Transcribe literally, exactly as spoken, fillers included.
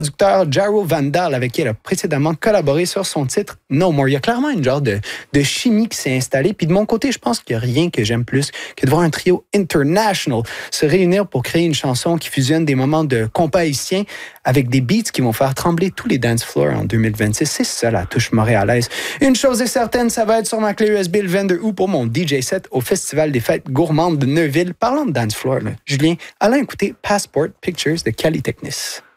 producteur Jaro Vandal, avec qui elle a précédemment collaboré sur son titre No More. Il y a clairement une genre de, de chimie qui s'est installée. Puis de mon côté, je pense qu'il n'y a rien que j'aime plus que de voir un trio international se réunir pour créer une chanson qui fusionne des moments de compas haïtien avec des beats qui vont faire trembler tous les dance floors en deux mille vingt-six. C'est ça la touche montréalaise. Une chose est certaine, ça va être sur ma clé U S B le vingt-deux août pour mon D J set au Festival des fêtes gourmandes de Neuville. Parlant de dance floor, là, Julien, allons écouter Passport Pictures de Cali Technis.